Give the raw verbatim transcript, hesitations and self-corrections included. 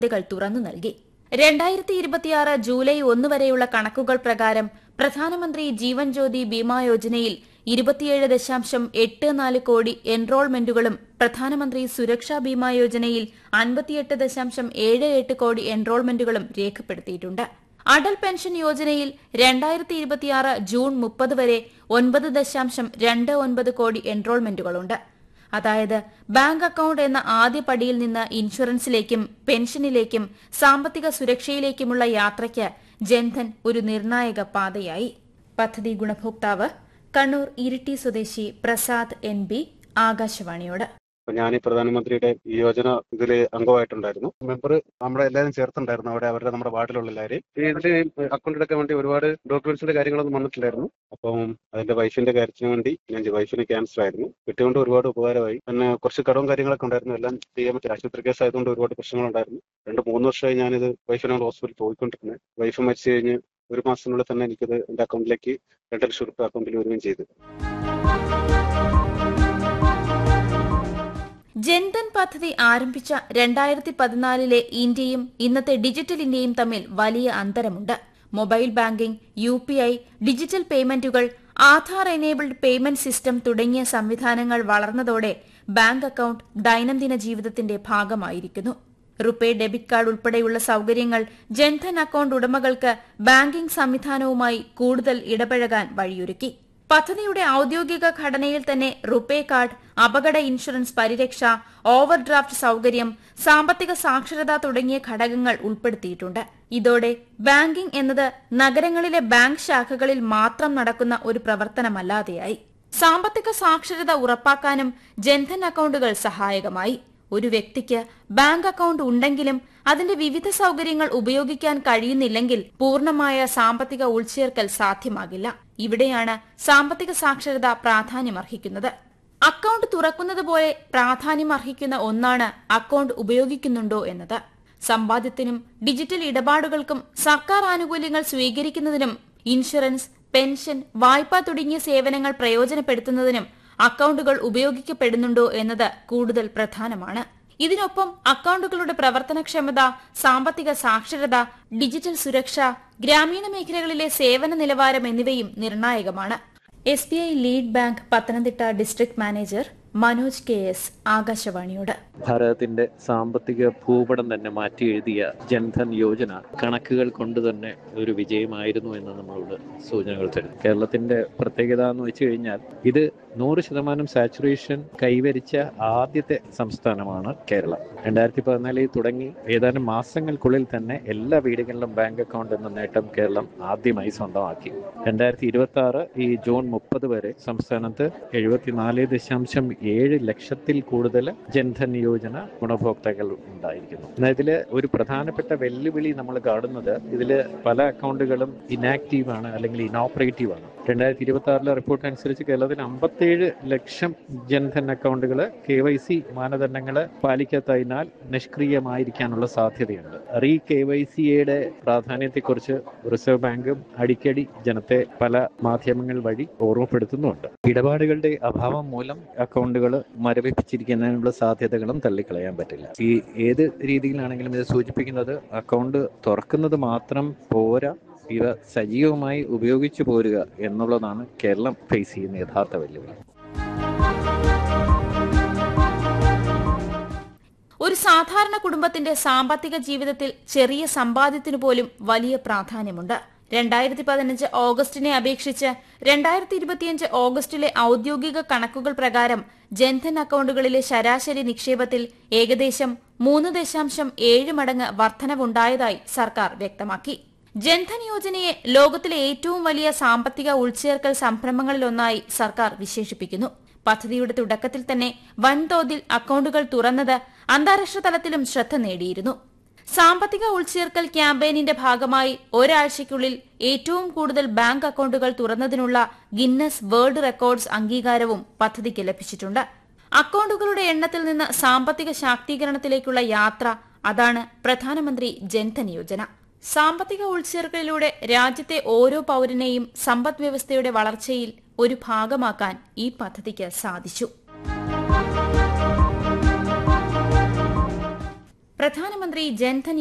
കൾ തുറന്നു നൽകി. രണ്ടായിരത്തി ഇരുപത്തിയാറ് ജൂലൈ ഒന്ന് വരെയുള്ള കണക്കുകൾ പ്രകാരം പ്രധാനമന്ത്രി ജീവൻ ജ്യോതി ബീമാ യോജനയിൽ ഇരുപത്തിയേഴ് ദശാംശം എട്ട് നാല് കോടി എൻറോൾമെന്റുകളും പ്രധാനമന്ത്രി സുരക്ഷാ ബീമാ യോജനയിൽ അൻപത്തിയെട്ട് ദശാംശം ഏഴ് എട്ട് കോടി എൻറോൾമെന്റുകളും രേഖപ്പെടുത്തിയിട്ടുണ്ട്. അടൽ പെൻഷൻ യോജനയിൽ രണ്ടായിരത്തി ഇരുപത്തിയാറ് ജൂൺ മുപ്പത് വരെ ഒൻപത് ദശാംശം രണ്ട് ഒൻപത് കോടി എൻറോൾമെന്റുകളുണ്ട്. അതായത് ബാങ്ക് അക്കൌണ്ട് എന്ന ആദ്യ പടിയിൽ നിന്ന് ഇൻഷുറൻസിലേക്കും പെൻഷനിലേക്കും സാമ്പത്തിക സുരക്ഷയിലേക്കുമുള്ള യാത്രയ്ക്ക് ജൻധൻ ഒരു നിർണായക പാതയായി. പദ്ധതി ഗുണഭോക്താവ് കണ്ണൂർ ഇരിട്ടി സ്വദേശി പ്രസാദ് എൻ ബി ആകാശവാണിയോട്. ഞാൻ ഈ പ്രധാനമന്ത്രിയുടെ ഈ യോജന ഇതിൽ അംഗമായിട്ടുണ്ടായിരുന്നു. മെമ്പർ നമ്മളെ എല്ലാവരും ചേർത്തുണ്ടായിരുന്നു. അവിടെ അവരുടെ നമ്മുടെ വാർഡിലുള്ള എല്ലാവരും ഇതിൽ അക്കൗണ്ട് എടുക്കാൻ വേണ്ടി ഒരുപാട് ഡോക്യുമെന്റ്സിന്റെ കാര്യങ്ങളൊന്നും വന്നിട്ടില്ലായിരുന്നു. അപ്പം അതിന്റെ വൈഫിന്റെ കാര്യത്തിന് വേണ്ടി ഞാൻ വൈഫിന് ക്യാൻസർ ആയിരുന്നു. കിട്ടിയോണ്ട് ഒരുപാട് ഉപകാരമായി. പിന്നെ കുറച്ച് കടവും കാര്യങ്ങളൊക്കെ ഉണ്ടായിരുന്നു. എല്ലാം ചെയ്യാൻ പറ്റിയ ആശുപത്രി കേസ് ആയതുകൊണ്ട് ഒരുപാട് പ്രശ്നങ്ങളുണ്ടായിരുന്നു. രണ്ട് മൂന്ന് വർഷമായി ഞാനിത് വൈഫിനോട് ഹോസ്പിറ്റലിൽ പോയിക്കൊണ്ടിരുന്നത്. വൈഫ് മരിച്ചു കഴിഞ്ഞ് ഒരു മാസത്തിനുള്ളിൽ തന്നെ എനിക്കത് എന്റെ അക്കൗണ്ടിലേക്ക് രണ്ട് ലക്ഷം രൂപ അക്കൗണ്ടിൽ വരികയും ചെയ്തു. ജൻധൻ പദ്ധതി ആരംഭിച്ച രണ്ടായിരത്തി പതിനാലിലെ ഇന്ത്യയും ഇന്നത്തെ ഡിജിറ്റൽ ഇന്ത്യയും തമ്മിൽ വലിയ അന്തരമുണ്ട്. Mobile banking, U P I, digital പേയ്മെന്റുകൾ, Aadhaar enabled payment system തുടങ്ങിയ സംവിധാനങ്ങൾ വളർന്നതോടെ ബാങ്ക് അക്കൌണ്ട് ദൈനംദിന ജീവിതത്തിന്റെ ഭാഗമായിരിക്കുന്നു. റുപേ ഡെബിറ്റ് കാർഡ് ഉൾപ്പെടെയുള്ള സൌകര്യങ്ങൾ ജൻധൻ അക്കൌണ്ട് ഉടമകൾക്ക് ബാങ്കിംഗ് സംവിധാനവുമായി കൂടുതൽ ഇടപഴകാൻ വഴിയൊരുക്കി. പദ്ധതിയുടെ ഔദ്യോഗിക ഘടനയിൽ തന്നെ റുപേ കാർഡ്, അപകട ഇൻഷുറൻസ് പരിരക്ഷ, ഓവർഡ്രാഫ്റ്റ് സൌകര്യം, സാമ്പത്തിക സാക്ഷരത തുടങ്ങിയ ഘടകങ്ങൾ ഉൾപ്പെടുത്തിയിട്ടുണ്ട്. ഇതോടെ ബാങ്കിംഗ് എന്നത് നഗരങ്ങളിലെ ബാങ്ക് ശാഖകളിൽ മാത്രം നടക്കുന്ന ഒരു പ്രവർത്തനമല്ലാതെയായി. സാമ്പത്തിക സാക്ഷരത ഉറപ്പാക്കാനും ജൻധൻ അക്കൌണ്ടുകൾ സഹായകമായി. ഒരു വ്യക്തിക്ക് ബാങ്ക് അക്കൌണ്ട് ഉണ്ടെങ്കിലും അതിന്റെ വിവിധ സൌകര്യങ്ങൾ ഉപയോഗിക്കാൻ കഴിയുന്നില്ലെങ്കിൽ പൂർണ്ണമായ സാമ്പത്തിക ഉൾച്ചേർക്കൽ സാധ്യമാകില്ല. ഇവിടെയാണ് സാമ്പത്തിക സാക്ഷരത പ്രാധാന്യമർഹിക്കുന്നത്. അക്കൌണ്ട് തുറക്കുന്നതുപോലെ പ്രാധാന്യമർഹിക്കുന്ന ഒന്നാണ് അക്കൌണ്ട് ഉപയോഗിക്കുന്നുണ്ടോ എന്നത്. സമ്പാദ്യത്തിനും ഡിജിറ്റൽ ഇടപാടുകൾക്കും സർക്കാർ ആനുകൂല്യങ്ങൾ സ്വീകരിക്കുന്നതിനും ഇൻഷുറൻസ്, പെൻഷൻ, വായ്പ തുടങ്ങിയ സേവനങ്ങൾ പ്രയോജനപ്പെടുത്തുന്നതിനും അക്കൌണ്ടുകൾ ഉപയോഗിക്കപ്പെടുന്നുണ്ടോ എന്നത് കൂടുതൽ പ്രധാനമാണ്. ഇതിനൊപ്പം അക്കൌണ്ടുകളുടെ പ്രവർത്തനക്ഷമത, സാമ്പത്തിക സാക്ഷരത, ഡിജിറ്റൽ സുരക്ഷ, ഗ്രാമീണ മേഖലകളിലെ സേവന നിലവാരം എന്നിവയും നിർണായകമാണ്. S B I lead bank Pathanamthitta district manager Manoj K S ആകാശവാണിയോട്. ഭാരതത്തിന്റെ സാമ്പത്തിക ഭൂപടം തന്നെ മാറ്റി എഴുതിയ ജൻധൻ യോജന കണക്കുകൾ കൊണ്ട് തന്നെ ഒരു വിജയമായിരുന്നു എന്ന് നമ്മളോട് സൂചനകൾ തരുന്നു. കേരളത്തിന്റെ പ്രത്യേകത എന്ന് വെച്ച് കഴിഞ്ഞാൽ ഇത് നൂറ് ശതമാനം സാച്ചുറേഷൻ കൈവരിച്ച ആദ്യത്തെ സംസ്ഥാനമാണ് കേരളം. രണ്ടായിരത്തി പതിനാലിൽ തുടങ്ങി ഏതാനും മാസങ്ങൾക്കുള്ളിൽ തന്നെ എല്ലാ വീടുകളിലും ബാങ്ക് അക്കൗണ്ട് എന്ന നേട്ടം കേരളം ആദ്യമായി സ്വന്തമാക്കി. രണ്ടായിരത്തി ഇരുപത്തി ആറ് ഈ ജൂൺ മുപ്പത് വരെ സംസ്ഥാനത്ത് എഴുപത്തിനാല് ദശാംശം ഏഴ് ലക്ഷത്തിൽ കൂടുതൽ ജൻധൻ യോജന ഗുണഭോക്താക്കൾ ഉണ്ടായിരിക്കുന്നു. എന്നാൽ ഇതില് ഒരു പ്രധാനപ്പെട്ട വെല്ലുവിളി നമ്മൾ കാണുന്നത് ഇതില് പല അക്കൗണ്ടുകളും ഇനാക്റ്റീവ് ആണ്, അല്ലെങ്കിൽ ഇനോപ്പറേറ്റീവ് ആണ്. രണ്ടായിരത്തി ഇരുപത്തി ആറിലെ റിപ്പോർട്ട് അനുസരിച്ച് കേരളത്തിൽ അമ്പത്തേഴ് ലക്ഷം ജൻധൻ അക്കൗണ്ടുകൾ കെ വൈ സി മാനദണ്ഡങ്ങൾ പാലിക്കാത്തതിനാൽ നിഷ്ക്രിയമായിരിക്കാനുള്ള സാധ്യതയുണ്ട്. റീ കെ വൈ സിയുടെ പ്രാധാന്യത്തെക്കുറിച്ച് റിസർവ് ബാങ്കും അടിക്കടി ജനത്തെ പല മാധ്യമങ്ങൾ വഴി ഓർമ്മപ്പെടുത്തുന്നുണ്ട്. ഇടപാടുകളുടെ അഭാവം മൂലം അക്കൗണ്ടുകൾ മരവിപ്പിച്ചിരിക്കുന്നതിനുള്ള സാധ്യതകളും തള്ളിക്കളയാൻ പറ്റില്ല. ഈ ഏത് രീതിയിലാണെങ്കിലും ഇത് സൂചിപ്പിക്കുന്നത് അക്കൗണ്ട് തുറക്കുന്നത് മാത്രം പോരാ, ഇവ സജീവമായി ഉപയോഗിച്ചു പോരുക എന്നുള്ളതാണ് കേരളം ഫേസ് ചെയ്യുന്ന യഥാർത്ഥ വെല്ലുവിളി. ഒരു സാധാരണ കുടുംബത്തിന്റെ സാമ്പത്തിക ജീവിതത്തിൽ ചെറിയ സമ്പാദ്യത്തിനു പോലും വലിയ പ്രാധാന്യമുണ്ട്. രണ്ടായിരത്തി പതിനഞ്ച് ഓഗസ്റ്റിനെ അപേക്ഷിച്ച് രണ്ടായിരത്തി ഇരുപത്തിയഞ്ച് ഓഗസ്റ്റിലെ ഔദ്യോഗിക കണക്കുകൾ പ്രകാരം ജൻധൻ അക്കൌണ്ടുകളിലെ ശരാശരി നിക്ഷേപത്തിൽ ഏകദേശം മൂന്ന് ദശാംശം ഏഴ് മടങ്ങ് വർധനവുണ്ടായതായി സർക്കാർ വ്യക്തമാക്കി. ജൻധൻ യോജനയെ ലോകത്തിലെ ഏറ്റവും വലിയ സാമ്പത്തിക ഉൾച്ചേർക്കൽ സംരംഭങ്ങളിലൊന്നായി സർക്കാർ വിശേഷിപ്പിക്കുന്നു. പദ്ധതിയുടെ തുടക്കത്തിൽ തന്നെ വൻതോതിൽ അക്കൌണ്ടുകൾ തുറന്നത് അന്താരാഷ്ട്ര തലത്തിലും ശ്രദ്ധ നേടിയിരുന്നു. സാമ്പത്തിക ഉൾച്ചേർക്കൽ ക്യാമ്പയിനിന്റെ ഭാഗമായി ഒരാഴ്ചയ്ക്കുള്ളിൽ ഏറ്റവും കൂടുതൽ ബാങ്ക് അക്കൌണ്ടുകൾ തുറന്നതിനുള്ള ഗിന്നസ് വേൾഡ് റെക്കോർഡ്സ് അംഗീകാരവും പദ്ധതിക്ക് ലഭിച്ചിട്ടുണ്ട്. അക്കൌണ്ടുകളുടെ എണ്ണത്തിൽ നിന്ന് സാമ്പത്തിക ശാക്തീകരണത്തിലേക്കുള്ള യാത്ര, അതാണ് പ്രധാനമന്ത്രി ജൻധൻ യോജന. സാമ്പത്തിക ഉൾച്ചേർക്കലിലൂടെ രാജ്യത്തെ ഓരോ പൌരനെയും സമ്പദ് വ്യവസ്ഥയുടെ വളർച്ചയിൽ ഒരു ഭാഗമാക്കാൻ ഈ പദ്ധതിക്ക് സാധിച്ചു. പ്രധാനമന്ത്രി ജൻധൻ